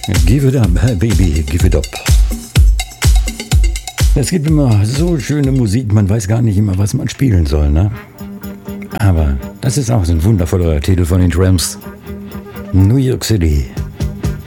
Give it up, baby, give it up. Es gibt immer so schöne Musik, man weiß gar nicht immer, was man spielen soll, ne? Aber das ist auch so ein wundervoller Titel von den Tramps. New York City.